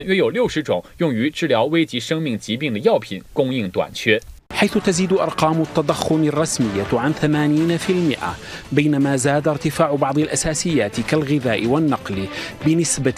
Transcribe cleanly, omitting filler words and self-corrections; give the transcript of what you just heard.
约有60种用于治疗危及生命疾病的药品供应短缺。 حيث تزيد أرقام التضخم الرسمية عن 80%، بينما زاد ارتفاع بعض الأساسيات كالغذاء والنقل بنسبة